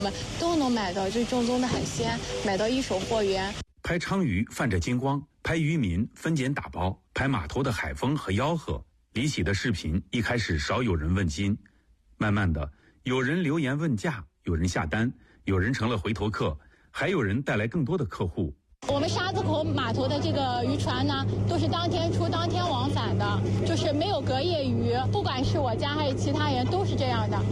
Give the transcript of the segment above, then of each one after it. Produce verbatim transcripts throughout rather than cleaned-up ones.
我们都能买到最正宗的海鲜，买到一手货源。 拍鲳鱼泛着金光，拍渔民分拣打包，拍码头的海风和吆喝。李喜的视频一开始少有人问津，慢慢的有人留言问价，有人下单，有人成了回头客，还有人带来更多的客户。 我们沙子口码头的这个渔船呢，都是当天出当天往返的，就是没有隔夜鱼，不管是我家还是其他人都是这样的。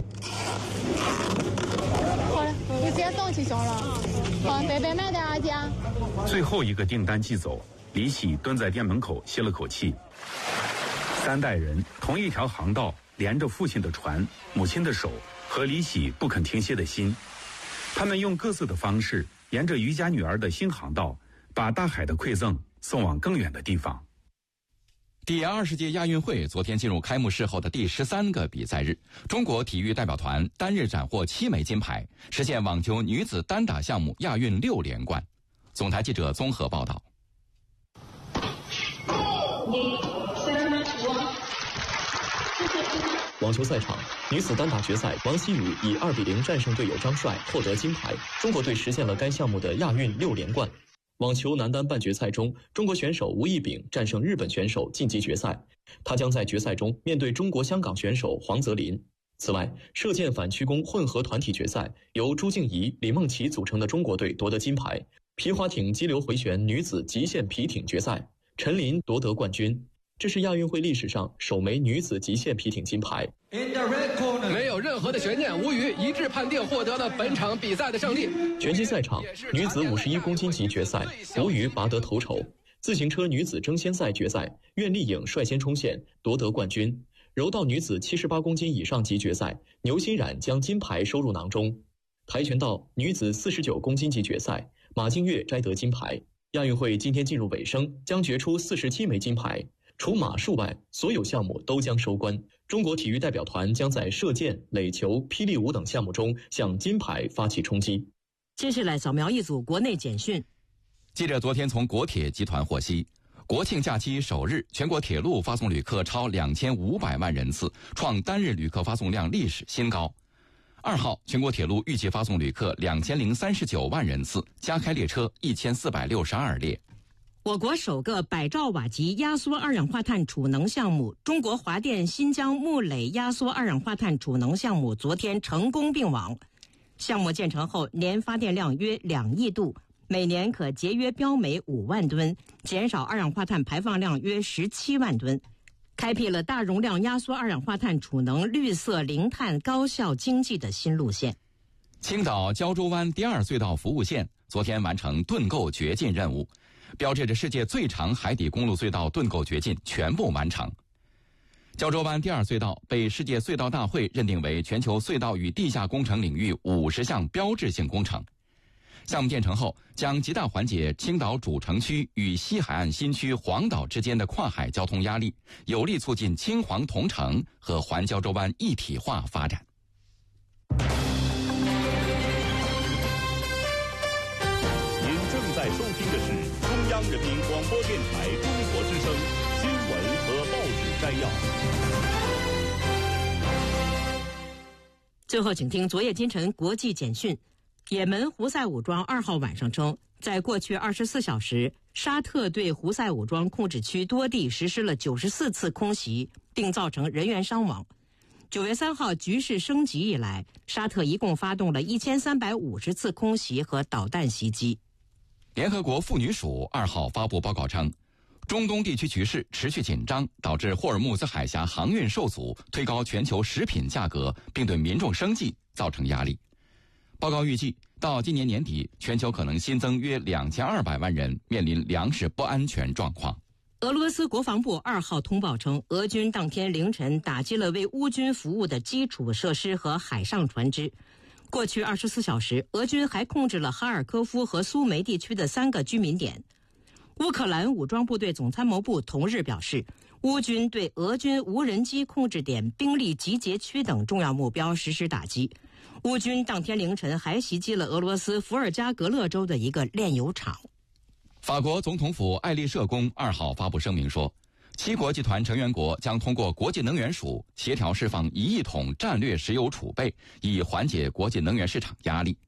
好了，你直接送去行了。好，白白卖的啊，姐。 最后一个订单寄走，李喜蹲在店门口歇了口气。三代人同一条航道，连着父亲的船、母亲的手和李喜不肯停歇的心。他们用各自的方式，沿着渔家女儿的新航道，把大海的馈赠送往更远的地方。 第二十届亚运会昨天进入开幕式后的第十三个比赛日，中国体育代表团单日斩获七枚金牌，实现网球女子单打项目亚运六连冠。总台记者综合报道。 网球赛场，女子单打决赛，王希雨以二比零战胜队友张帅，获得金牌，中国队实现了该项目的亚运六连冠。网球男单半决赛中，中国选手吴亦丙战胜日本选手晋级决赛，他将在决赛中面对中国香港选手黄泽林。此外，射箭反曲弓混合团体决赛，由朱静怡、李梦琪组成的中国队夺得金牌。皮划艇激流回旋女子极限皮艇决赛，陈琳夺得冠军。这是亚运会历史上首枚女子极限皮艇金牌。 没有任何的悬念，吴瑜一致判定获得了本场比赛的胜利。 拳击赛场，女子五十一公斤级决赛，吴瑜拔得头筹。自行车女子争先赛决赛，苑丽颖率先冲线夺得冠军。柔道女子七十八公斤以上级决赛，牛欣冉将金牌收入囊中。跆拳道女子四十九公斤级决赛，马静月摘得金牌。亚运会今天进入尾声，将决出四十七枚金牌。除马术外，所有项目都将收官。中国体育代表团将在射箭、垒球、霹雳舞等项目中向金牌发起冲击。 接下来扫描一组国内简讯。 记者昨天从国铁集团获悉，国庆假期首日，全国铁路发送旅客超两千五百万人次，创单日旅客发送量历史新高。二号，全国铁路预计发送旅客两千零三十九万人次，加开列车一千四百六十二列。 我国首个百兆瓦级压缩二氧化碳储能项目——中国华电新疆木垒压缩二氧化碳储能项目昨天成功并网。项目建成后，年发电量约两亿度，每年可节约标煤五万吨，减少二氧化碳排放量约十七万吨，开辟了大容量压缩二氧化碳储能绿色零碳高效经济的新路线。 青岛胶州湾第二隧道服务线昨天完成盾构掘进任务，标志着世界最长海底公路隧道盾构掘进全部完成。胶州湾第二隧道被世界隧道大会认定为全球隧道与地下工程领域五十项标志性工程。项目建成后，将极大缓解青岛主城区与西海岸新区黄岛之间的跨海交通压力，有力促进青黄同城和环胶州湾一体化发展。 正在收听的是中央人民广播电台中国之声新闻和报纸摘要。 最后，请听昨夜今晨国际简讯。也门胡塞武装二号晚上称，在过去二十四小时，沙特对胡塞武装控制区多地实施了九十四次空袭，并造成人员伤亡。九月三号局势升级以来，沙特一共发动了一千三百五十次空袭和导弹袭击。 联合国妇女署二号发布报告称，中东地区局势持续紧张，导致霍尔木兹海峡航运受阻，推高全球食品价格，并对民众生计造成压力。报告预计，到今年年底，全球可能新增约两千二百万人面临粮食不安全状况。 俄罗斯国防部二号通报称，俄军当天凌晨打击了为乌军服务的基础设施和海上船只。过去二十四小时，俄军还控制了哈尔科夫和苏梅地区的三个居民点。乌克兰武装部队总参谋部同日表示，乌军对俄军无人机控制点、兵力集结区等重要目标实施打击。乌军当天凌晨还袭击了俄罗斯伏尔加格勒州的一个炼油厂。 法国总统府爱丽舍宫二号发布声明说，七国集团成员国将通过国际能源署协调释放一亿桶战略石油储备，以缓解国际能源市场压力。